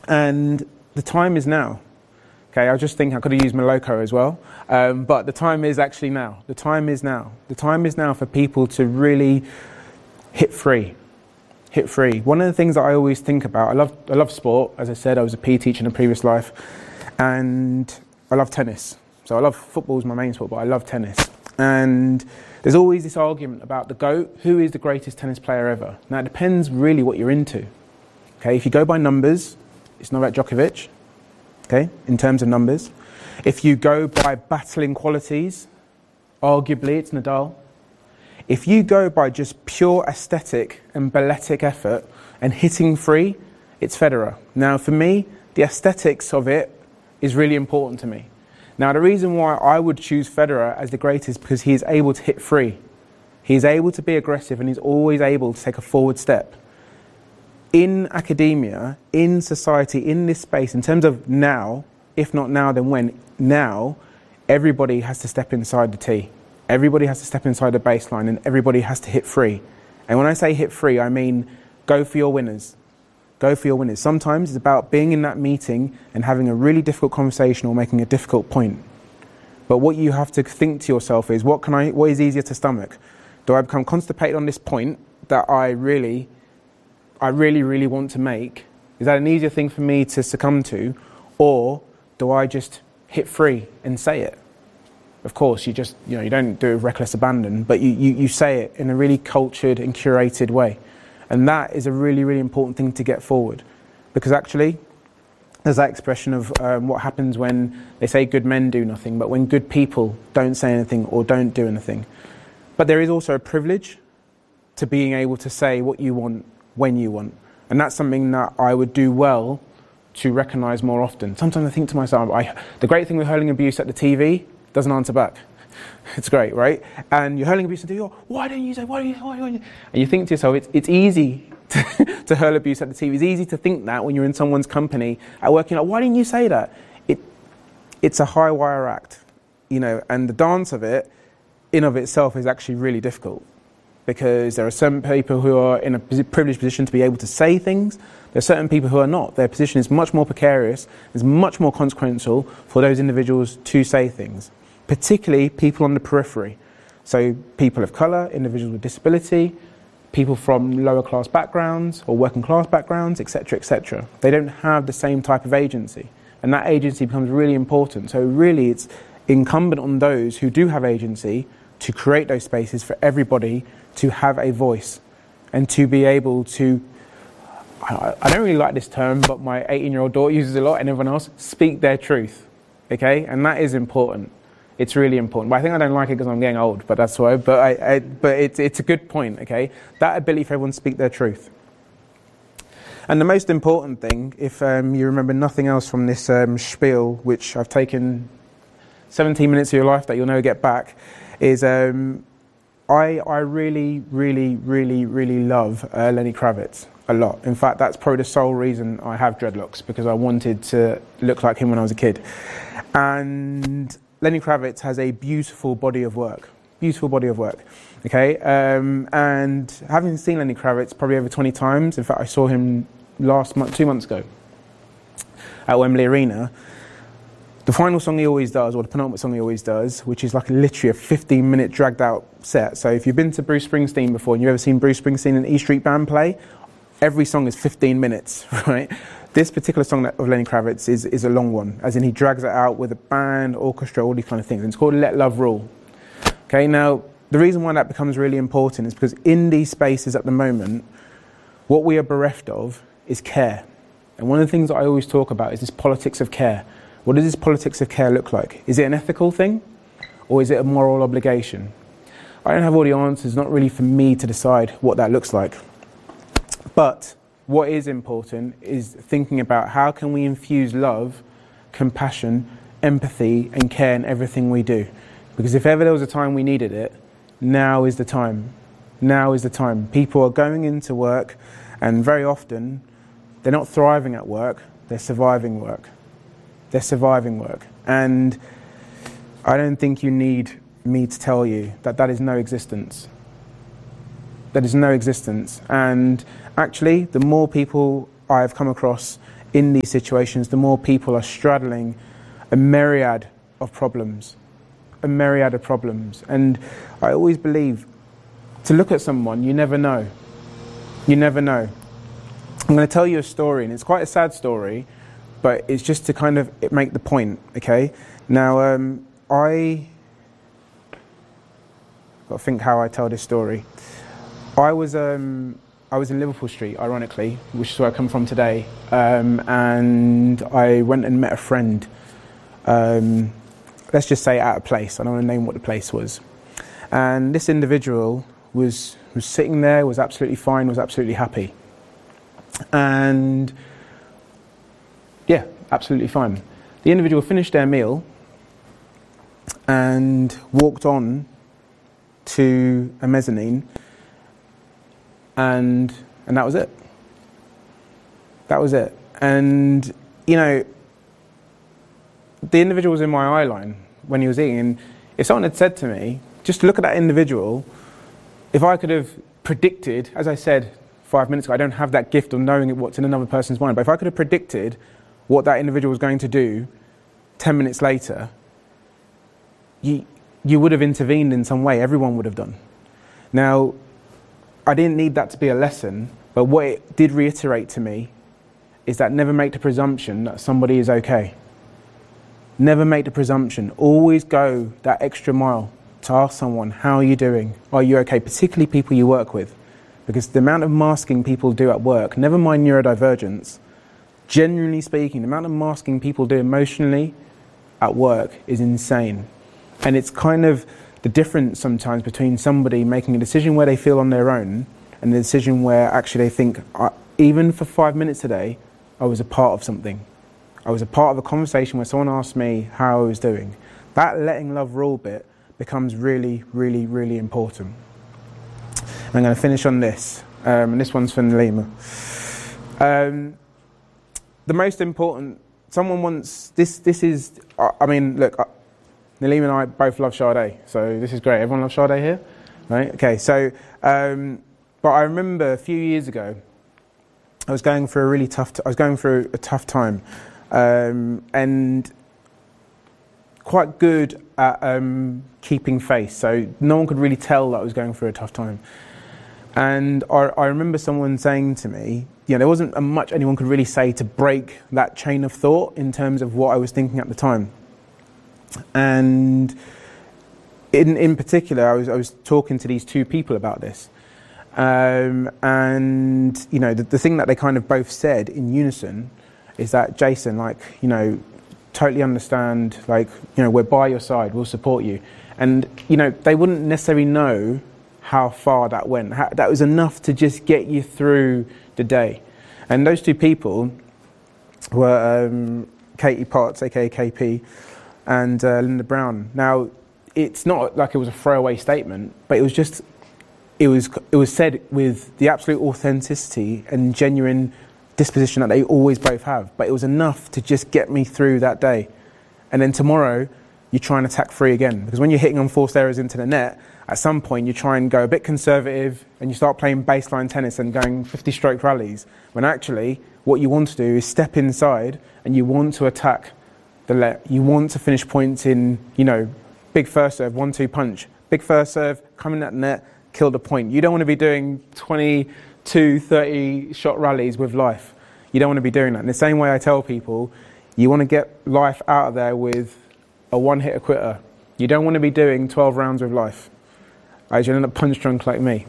And the time is now. Okay, I was just thinking I could have used Moloko as well, but the time is actually now. The time is now. The time is now for people to really hit free. Hit free. One of the things that I always think about, I love sport. As I said, I was a PE teacher in a previous life, and I love tennis. So I love football is my main sport, but I love tennis. And there's always this argument about the GOAT, who is the greatest tennis player ever? Now it depends really what you're into. Okay, if you go by numbers, it's Novak Djokovic. Okay, in terms of numbers. If you go by battling qualities, arguably it's Nadal. If you go by just pure aesthetic and balletic effort and hitting free, it's Federer. Now for me, the aesthetics of it is really important to me. Now the reason why I would choose Federer as the greatest is because he is able to hit free. He's able to be aggressive and he's always able to take a forward step. In academia, in society, in this space, in terms of now, if not now, then when? Now, everybody has to step inside the tee. Everybody has to step inside the baseline and everybody has to hit free. And when I say hit free, I mean go for your winners. Go for your winners. Sometimes it's about being in that meeting and having a really difficult conversation or making a difficult point. But what you have to think to yourself is, what is easier to stomach? Do I become constipated on this point that I really want to make? Is that an easier thing for me to succumb to? Or do I just hit free and say it? Of course, you don't do it with reckless abandon, but you say it in a really cultured and curated way. And that is a really, really important thing to get forward. Because actually, there's that expression of what happens when they say good men do nothing, but when good people don't say anything or don't do anything. But there is also a privilege to being able to say what you want, when you want. And that's something that I would do well to recognise more often. Sometimes I think to myself, the great thing with hurling abuse at the TV, doesn't answer back. It's great, right? And you're hurling abuse at the TV, why don't you say, why don't you? And you think to yourself, it's easy to hurl abuse at the TV. It's easy to think that when you're in someone's company at work, you're like, why didn't you say that? It's a high wire act, and the dance of it, in of itself, is actually really difficult. Because there are certain people who are in a privileged position to be able to say things. There are certain people who are not. Their position is much more precarious, is much more consequential for those individuals to say things, particularly people on the periphery. So people of colour, individuals with disability, people from lower class backgrounds or working class backgrounds, etc., etc. They don't have the same type of agency, and that agency becomes really important. So really it's incumbent on those who do have agency to create those spaces for everybody to have a voice and to be able to, I don't really like this term, but my 18-year-old daughter uses it a lot, and everyone else, speak their truth, okay? And that is important. It's really important. But I think I don't like it because I'm getting old, but that's why. But it's a good point, okay? That ability for everyone to speak their truth. And the most important thing, if you remember nothing else from this spiel, which I've taken 17 minutes of your life that you'll never get back, is I really, really, really, really love Lenny Kravitz a lot. In fact, that's probably the sole reason I have dreadlocks, because I wanted to look like him when I was a kid. And Lenny Kravitz has a beautiful body of work. Beautiful body of work. Okay, and having seen Lenny Kravitz probably over 20 times, in fact I saw him 2 months ago at Wembley Arena. The final song he always does, or the penultimate song he always does, which is like literally a 15-minute dragged out set. So if you've been to Bruce Springsteen before and you've ever seen Bruce Springsteen and E Street Band play, every song is 15 minutes, right? This particular song of Lenny Kravitz is a long one, as in he drags it out with a band, orchestra, all these kind of things. And it's called Let Love Rule. Okay, now the reason why that becomes really important is because in these spaces at the moment, what we are bereft of is care. And one of the things that I always talk about is this politics of care. What does this politics of care look like? Is it an ethical thing, or is it a moral obligation? I don't have all the answers, not really for me to decide what that looks like. But what is important is thinking about how can we infuse love, compassion, empathy and care in everything we do. Because if ever there was a time we needed it, now is the time. Now is the time. People are going into work, and very often they're not thriving at work, they're surviving work. They're surviving work. And I don't think you need me to tell you that that is no existence. That is no existence. And actually, the more people I've come across in these situations, the more people are straddling a myriad of problems. And I always believe to look at someone, you never know. You never know. I'm going to tell you a story, and it's quite a sad story, but it's just to kind of make the point, okay? Now, I got to think how I tell this story. I was in Liverpool Street, ironically, which is where I come from today, and I went and met a friend. Let's just say at a place. I don't want to name what the place was. And this individual was sitting there, was absolutely fine, was absolutely happy. And yeah, absolutely fine. The individual finished their meal and walked on to a mezzanine, and that was it. That was it. And, you know, the individual was in my eye line when he was eating, and if someone had said to me, just look at that individual, if I could have predicted, as I said 5 minutes ago, I don't have that gift of knowing what's in another person's mind, but if I could have predicted what that individual was going to do 10 minutes later, you would have intervened in some way. Everyone would have done. Now, I didn't need that to be a lesson, but what it did reiterate to me is that never make the presumption that somebody is okay. Never make the presumption. Always go that extra mile to ask someone, how are you doing? Are you okay? Particularly people you work with. Because the amount of masking people do at work, never mind neurodivergence, generally speaking, the amount of masking people do emotionally at work is insane. And it's kind of the difference sometimes between somebody making a decision where they feel on their own and the decision where actually they think, even for 5 minutes today, I was a part of something. I was a part of a conversation where someone asked me how I was doing. That letting love rule bit becomes really, really, really important. I'm going to finish on this, and this one's for Nalima. The most important, someone wants, this is, I mean, look, Nalima and I both love Sade, so this is great. Everyone loves Sade here? Right? Okay, so, but I remember a few years ago, I was going through a tough time, and quite good at keeping face, so no one could really tell that I was going through a tough time. And I remember someone saying to me, you know, there wasn't much anyone could really say to break that chain of thought in terms of what I was thinking at the time. And in particular, I was talking to these two people about this. And, you know, the thing that they kind of both said in unison is that, Jason, like, you know, totally understand, like, you know, we're by your side, we'll support you. And, you know, they wouldn't necessarily know how far that went. That was enough to just get you through the day. And those two people were Katie Potts, aka KP, and Linda Brown. Now, it's not like it was a throwaway statement, but it was just, it was said with the absolute authenticity and genuine disposition that they always both have. But it was enough to just get me through that day. And then tomorrow, you try and attack free again. Because when you're hitting unforced errors into the net, at some point you try and go a bit conservative and you start playing baseline tennis and going 50-stroke rallies, when actually what you want to do is step inside and you want to attack the let. You want to finish points in, you know, big first serve, 1-2 punch. Big first serve, come in at the net, kill the point. You don't want to be doing 22, 30-shot rallies with life. You don't want to be doing that. In the same way I tell people, you want to get life out of there with a one-hitter quitter. You don't want to be doing 12 rounds with life. You'll end up punch drunk like me.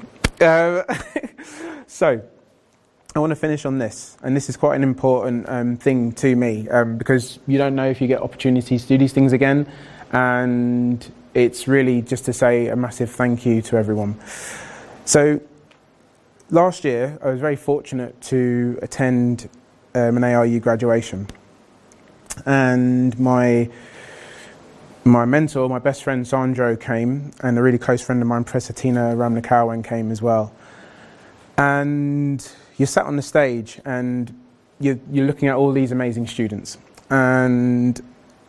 So, I want to finish on this, and this is quite an important thing to me, because you don't know if you get opportunities to do these things again, and it's really just to say a massive thank you to everyone. So, last year I was very fortunate to attend an ARU graduation, and my mentor, my best friend Sandro came, and a really close friend of mine, Professor Tina Ramnakawan, came as well. And you're sat on the stage and you're looking at all these amazing students. And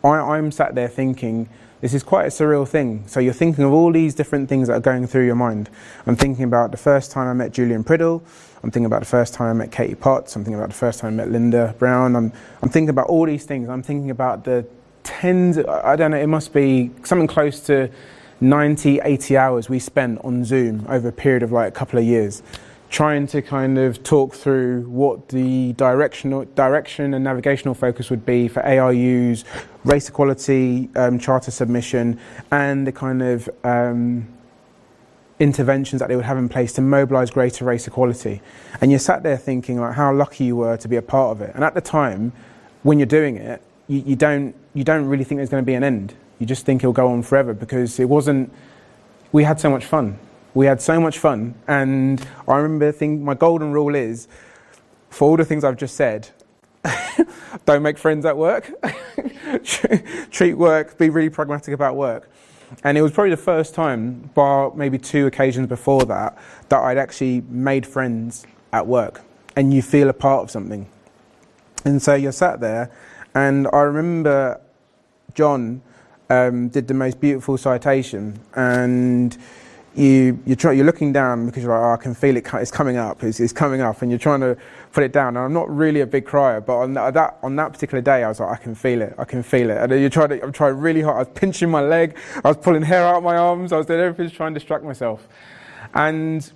I'm sat there thinking, this is quite a surreal thing. So you're thinking of all these different things that are going through your mind. I'm thinking about the first time I met Julian Priddle. I'm thinking about the first time I met Katie Potts. I'm thinking about the first time I met Linda Brown. I'm thinking about all these things. I'm thinking about the tens, I don't know, it must be something close to 90, 80 hours we spent on Zoom over a period of like a couple of years, trying to kind of talk through what the direction and navigational focus would be for ARU's race equality charter submission, and the kind of interventions that they would have in place to mobilise greater race equality. And you sat there thinking like how lucky you were to be a part of it. And at the time, when you're doing it, you don't really think there's going to be an end. You just think it'll go on forever, because it wasn't. We had so much fun. We had so much fun, and I remember thinking my golden rule is, for all the things I've just said, don't make friends at work. Treat work, be really pragmatic about work. And it was probably the first time, bar maybe 2 occasions before that, that I'd actually made friends at work, and you feel a part of something. And so you're sat there, and I remember John did the most beautiful citation, and you're looking down because you're like, oh, I can feel it, it's coming up, it's coming up, and you're trying to put it down. And I'm not really a big crier, but on that particular day, I was like, I can feel it. And then I'm trying really hard. I was pinching my leg, I was pulling hair out of my arms, I was doing everything to try and distract myself. And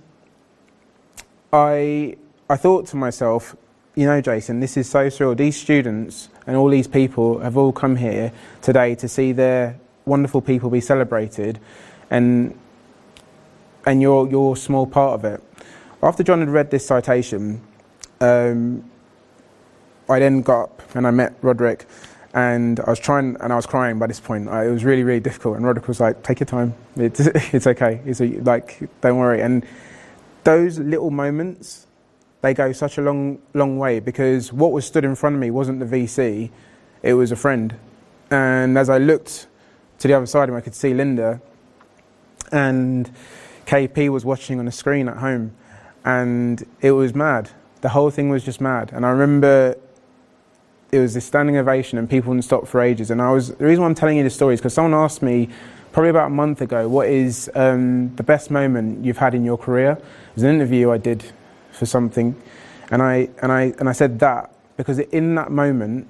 I thought to myself, you know, Jason, this is so surreal. These students and all these people have all come here today to see their wonderful people be celebrated, and you're a small part of it. After John had read this citation, I then got up and I met Roderick, and I was crying by this point. It was really, really difficult, and Roderick was like, take your time, it's okay, don't worry. And those little moments, they go such a long way, because what was stood in front of me wasn't the VC, it was a friend. And as I looked to the other side of him, I could see Linda, and KP was watching on a screen at home, and it was mad. The whole thing was just mad. And I remember it was this standing ovation, and people wouldn't stop for ages. And the reason why I'm telling you this story is because someone asked me probably about a month ago, what is the best moment you've had in your career? It was an interview I did for something, and I said that because in that moment,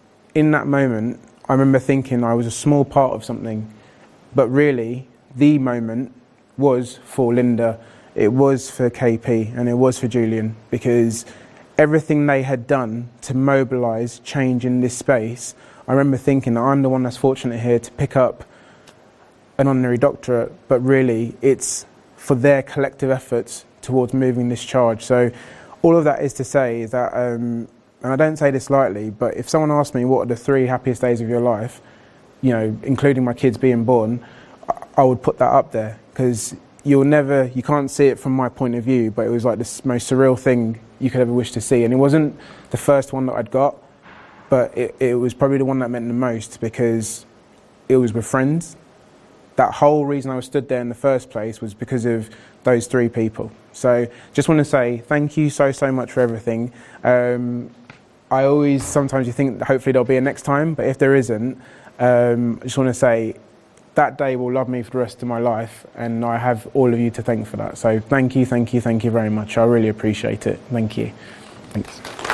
I remember thinking I was a small part of something, but really the moment was for Linda, it was for KP, and it was for Julian, because everything they had done to mobilise change in this space, I remember thinking that I'm the one that's fortunate here to pick up an honorary doctorate, but really it's for their collective efforts towards moving this charge. So all of that is to say is that, and I don't say this lightly, but if someone asked me what are the 3 happiest days of your life, you know, including my kids being born, I would put that up there, because you can't see it from my point of view, but it was like the most surreal thing you could ever wish to see. And it wasn't the first one that I'd got, but it was probably the one that meant the most, because it was with friends. That whole reason I was stood there in the first place was because of those 3 people. So just want to say thank you so much for everything. Sometimes you think that hopefully there'll be a next time, but if there isn't, I just want to say that day will love me for the rest of my life, and I have all of you to thank for that. So thank you very much. I really appreciate it. Thank you. Thanks.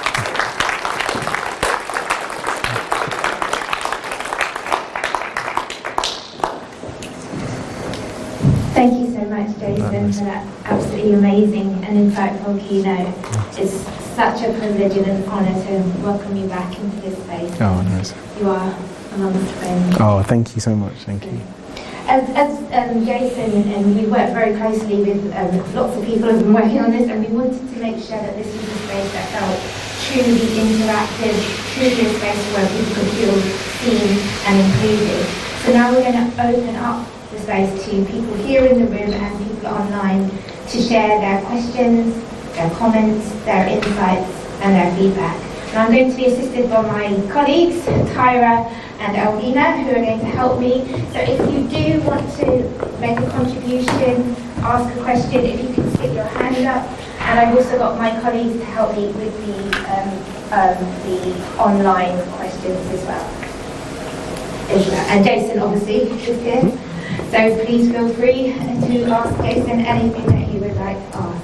Thank you so much, Jason, for that absolutely amazing and insightful keynote. It's such a privilege and an honour to welcome you back into this space. Oh, nice. You are amongst friends. Oh, thank you so much. Thank you. As Jason, and we worked very closely with lots of people who have been working on this, and we wanted to make sure that this was a space that felt truly interactive, truly a space where people could feel seen and included. So now we're going to open up the space to people here in the room and people online to share their questions, their comments, their insights and their feedback. And I'm going to be assisted by my colleagues, Tyra and Alvina, who are going to help me. So if you do want to make a contribution, ask a question, if you can stick your hand up. And I've also got my colleagues to help me with the online questions as well. And Jason obviously is here. So please feel free to ask Jason anything that you would like to ask.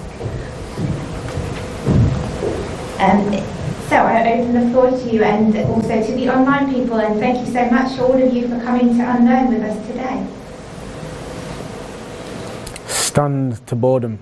So I open the floor to you and also to the online people, and thank you so much all of you for coming to Unknown with us today. Stunned to boredom.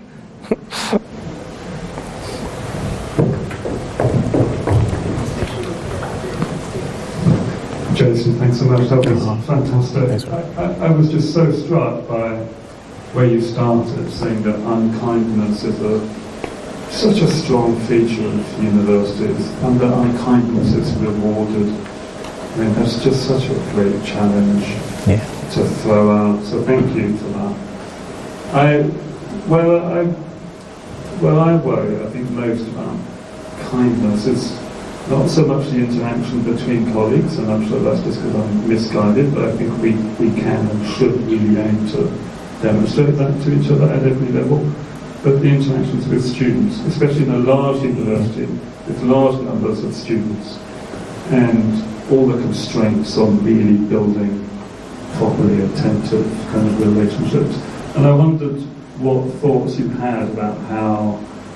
Jason, thanks so much. That was fantastic. I was just so struck by where you started, saying that unkindness is such a strong feature of universities, and that unkindness is rewarded. I mean, that's just such a great challenge to throw out. So thank you for that. Where I worry, I think, most about kindness is not so much the interaction between colleagues, and I'm sure that's just because I'm misguided, but I think we can and should really aim to demonstrate that to each other at every level. But the interactions with students, especially in a large university with large numbers of students, and all the constraints on really building properly attentive kind of relationships. And I wondered what thoughts you had about how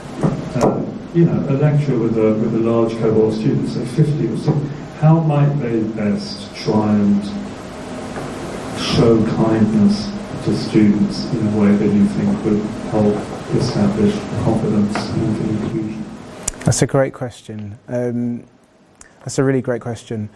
a lecturer with a large cohort of students, say 50 or so, how might they best try and show kindness to students in a way that you think would help establish confidence and inclusion? That's a great question. That's a really great question.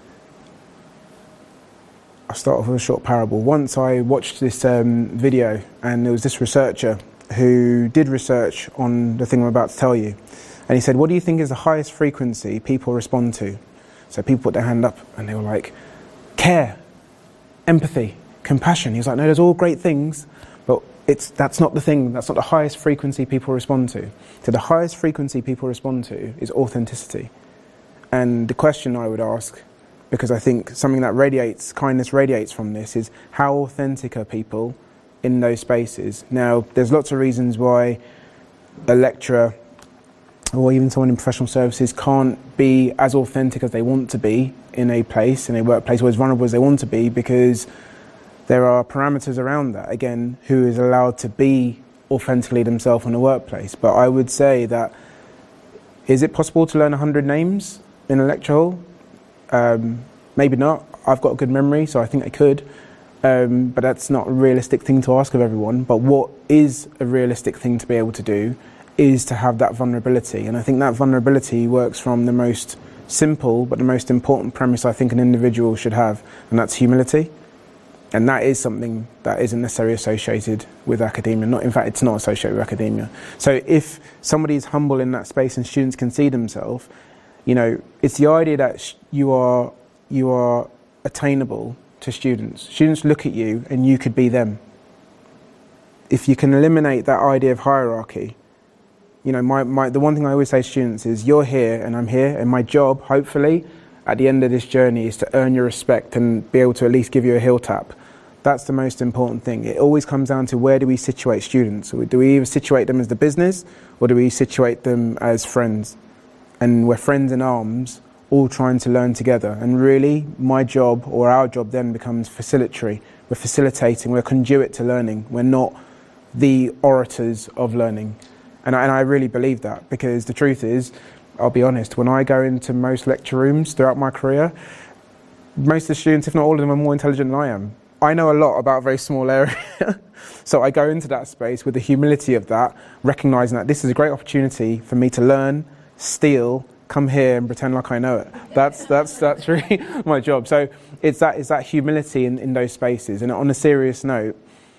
I'll start off with a short parable. Once I watched this video, and there was this researcher who did research on the thing I'm about to tell you. And he said, what do you think is the highest frequency people respond to? So people put their hand up and they were like, care, empathy, compassion. He was like, no, there's all great things, but that's not the thing. That's not the highest frequency people respond to. So the highest frequency people respond to is authenticity. And the question I would ask, because I think something that kindness radiates from this, is how authentic are people in those spaces? Now, there's lots of reasons why a lecturer or even someone in professional services can't be as authentic as they want to be in a workplace, or as vulnerable as they want to be, because there are parameters around that. Again, who is allowed to be authentically themselves in a workplace? But I would say that, is it possible to learn 100 names in a lecture hall? Maybe not. I've got a good memory, so I think I could. But that's not a realistic thing to ask of everyone. But what is a realistic thing to be able to do is to have that vulnerability. And I think that vulnerability works from the most simple but the most important premise I think an individual should have, and that's humility. And that is something that isn't necessarily associated with academia. In fact, it's not associated with academia. So if somebody is humble in that space and students can see themselves, it's the idea that you are attainable to students. Students look at you and you could be them. If you can eliminate that idea of hierarchy, the one thing I always say to students is, you're here and I'm here, and my job, hopefully, at the end of this journey is to earn your respect and be able to at least give you a heel tap. That's the most important thing. It always comes down to, where do we situate students? Do we either situate them as the business, or do we situate them as friends? And we're friends in arms, all trying to learn together. And really, my job, or our job, then becomes facilitatory. We're facilitating, we're a conduit to learning. We're not the orators of learning. And I really believe that, because the truth is, I'll be honest, when I go into most lecture rooms throughout my career, most of the students, if not all of them, are more intelligent than I am. I know a lot about a very small area. So I go into that space with the humility of that, recognising that this is a great opportunity for me to learn, steal, come here and pretend like I know it. That's really my job. So it's that humility in those spaces. And on a serious note,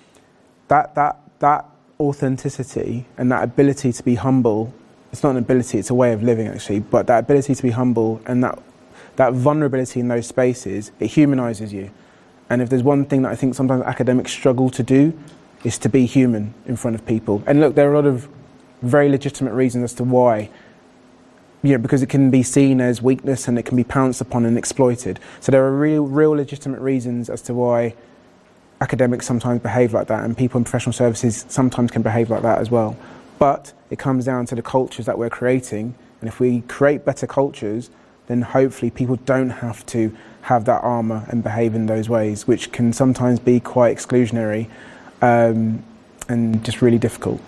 that authenticity and that ability to be humble, it's not an ability, it's a way of living actually, but that ability to be humble and that vulnerability in those spaces, it humanises you. And if there's one thing that I think sometimes academics struggle to do, is to be human in front of people. And look, there are a lot of very legitimate reasons as to why. Because it can be seen as weakness and it can be pounced upon and exploited. So there are real legitimate reasons as to why academics sometimes behave like that, and people in professional services sometimes can behave like that as well. But it comes down to the cultures that we're creating, and if we create better cultures, then hopefully people don't have to have that armour and behave in those ways, which can sometimes be quite exclusionary and just really difficult.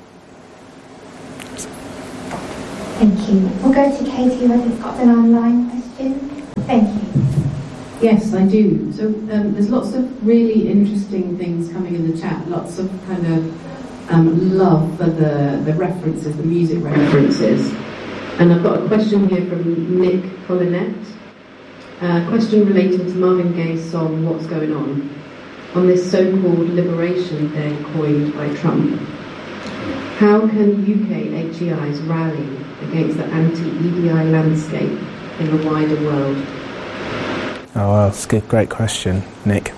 Thank you. We'll go to Katie, who has got an online question. Thank you. Yes, I do. So there's lots of really interesting things coming in the chat, lots of kind of love for the references, the music references. And I've got a question here from Nick Collinette. A question relating to Marvin Gaye's song, What's Going On this so-called Liberation Day coined by Trump. How can UK HEIs rally against the anti-EDI landscape in the wider world? Oh, well, that's a great question, Nick.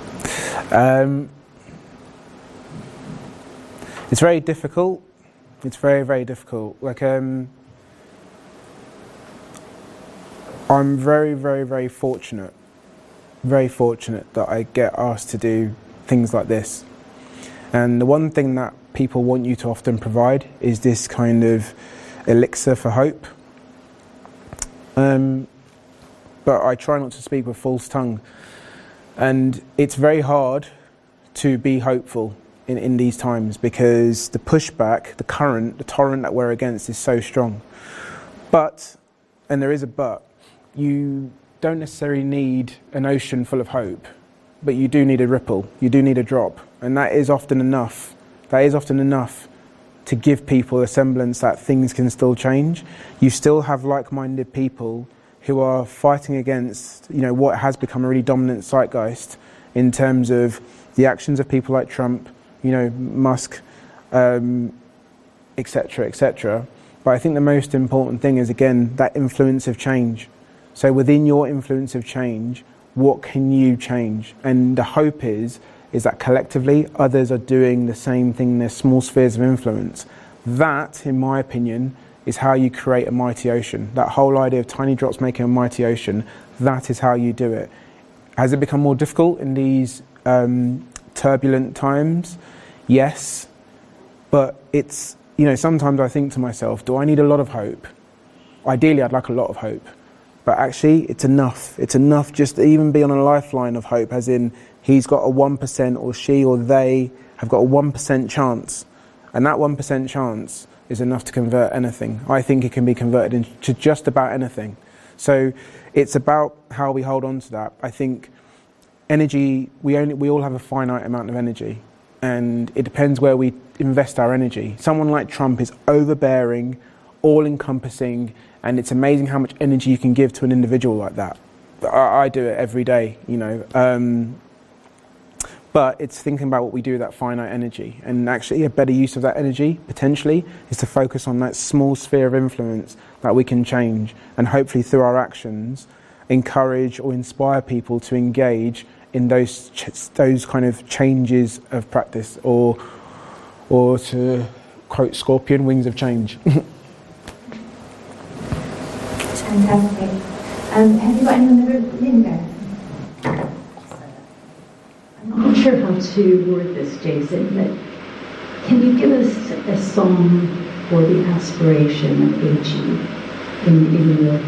It's very difficult. It's very, very difficult. I'm very, very, very fortunate that I get asked to do things like this. And the one thing that people want you to often provide is this kind of elixir for hope. But I try not to speak with false tongue. And it's very hard to be hopeful in these times because the pushback, the current, the torrent that we're against is so strong. But, and there is a but, you don't necessarily need an ocean full of hope, but you do need a ripple, you do need a drop. And that is often enough. That is often enough to give people a semblance that things can still change. You still have like-minded people who are fighting against, what has become a really dominant zeitgeist in terms of the actions of people like Trump, Musk, etc., etc. But I think the most important thing is, again, that influence of change. So within your influence of change, what can you change? And the hope is that collectively others are doing the same thing in their small spheres of influence. That, in my opinion, is how you create a mighty ocean. That whole idea of tiny drops making a mighty ocean, that is how you do it. Has it become more difficult in these turbulent times? Yes. But it's, sometimes I think to myself, do I need a lot of hope? Ideally, I'd like a lot of hope. But actually, it's enough. It's enough just to even be on a lifeline of hope, as in he's got a 1% or she or they have got a 1% chance. And that 1% chance is enough to convert anything. I think it can be converted into just about anything. So it's about how we hold on to that. I think energy, we all have a finite amount of energy. And it depends where we invest our energy. Someone like Trump is overbearing, all-encompassing, and it's amazing how much energy you can give to an individual like that. I do it every day, But it's thinking about what we do with that finite energy. And actually a better use of that energy, potentially, is to focus on that small sphere of influence that we can change. And hopefully through our actions, encourage or inspire people to engage in those kind of changes of practice, or to quote Scorpion, wings of change. Fantastic. Have you got anyone in the room? Linda? I'm not sure how to word this, Jason, but can you give us a song for the aspiration of HE in your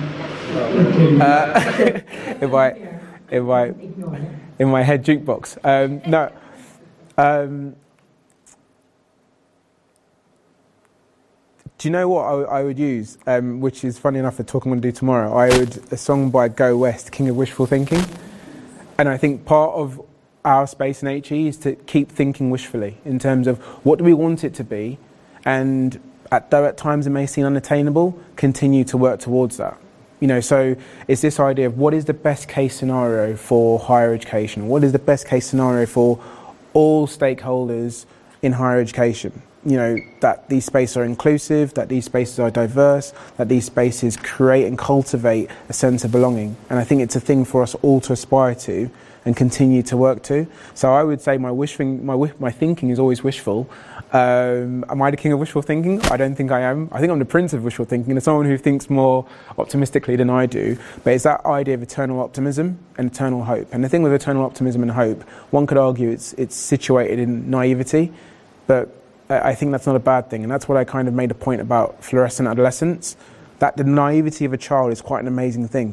in my head jukebox? No. Do you know what I would use, which is funny enough, the talk I'm going to do tomorrow? A song by Go West, King of Wishful Thinking. And I think part of our space in HE is to keep thinking wishfully in terms of what do we want it to be, and though at times it may seem unattainable, continue to work towards that. So it's this idea of what is the best case scenario for higher education? What is the best case scenario for all stakeholders in higher education? That these spaces are inclusive, that these spaces are diverse, that these spaces create and cultivate a sense of belonging. And I think it's a thing for us all to aspire to and continue to work to. So I would say my thinking is always wishful. Am I the king of wishful thinking? I don't think I am. I think I'm the prince of wishful thinking, and someone who thinks more optimistically than I do. But it's that idea of eternal optimism and eternal hope. And the thing with eternal optimism and hope, one could argue it's situated in naivety, but I think that's not a bad thing. And that's what I kind of made a point about fluorescent adolescence, that the naivety of a child is quite an amazing thing.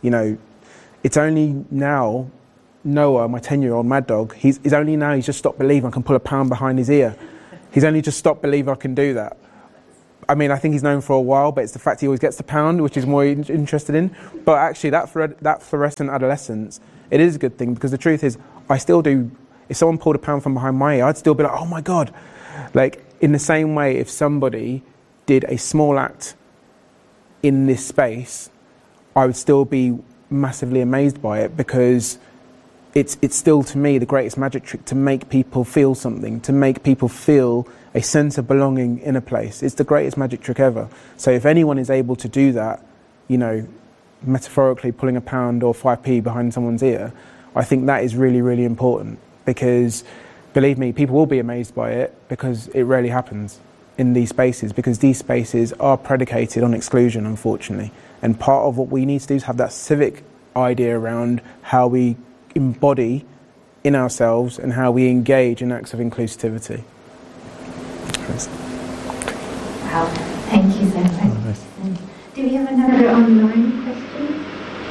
It's only now, Noah, my 10-year-old mad dog, he's just stopped believing I can pull a pound behind his ear. He's only just stopped believing I can do that. I mean, I think he's known for a while, but it's the fact he always gets the pound, which he's more interested in. But actually, that fluorescent adolescence, it is a good thing, because the truth is, I still do. If someone pulled a pound from behind my ear, I'd still be like, oh my God. Like, in the same way, if somebody did a small act in this space, I would still be massively amazed by it, because it's still, to me, the greatest magic trick to make people feel something, to make people feel a sense of belonging in a place. It's the greatest magic trick ever. So if anyone is able to do that, metaphorically pulling a pound or 5p behind someone's ear, I think that is really, really important, because believe me, people will be amazed by it, because it rarely happens in these spaces, because these spaces are predicated on exclusion, unfortunately. And part of what we need to do is have that civic idea around how we embody in ourselves and how we engage in acts of inclusivity. Wow, thank you so much. Do we have another online question?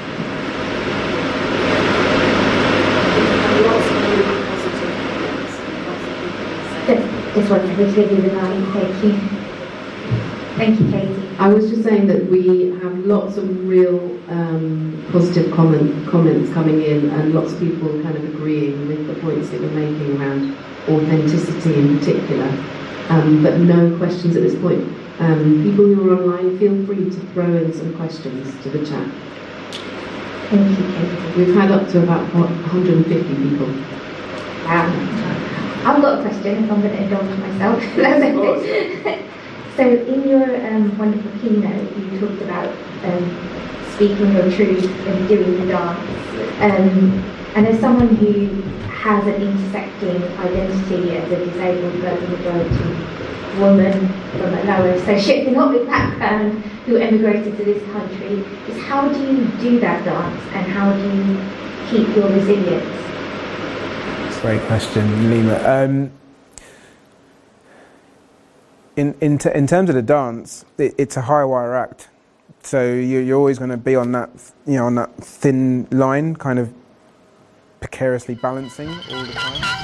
Just wanted to give you the line. Thank you. Thank you, Katie. I was just saying that we have lots of real positive comments coming in, and lots of people kind of agreeing with the points that we're making around authenticity in particular. But no questions at this point. People who are online, feel free to throw in some questions to the chat. Thank you, Katie. We've had up to about 150 people. Wow. I've got a question, if I'm going to indulge myself. So in your wonderful keynote, you talked about speaking your truth and doing the dance. And as someone who has an intersecting identity as a disabled local majority woman from a lower socioeconomic background who emigrated to this country, is how do you do that dance, and how do you keep your resilience? That's a great question, Lima. In terms of the dance, it's a high wire act, so you're always going to be on that, on that thin line, kind of precariously balancing all the time.